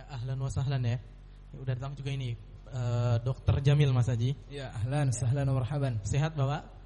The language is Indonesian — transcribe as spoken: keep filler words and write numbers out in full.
Ya, ahlan wa sahlan ya. Ya udah datang juga ini uh, Dokter Jamil Mas Haji. Ya, ahlan, sahlan wa marhaban. Sehat Bapak?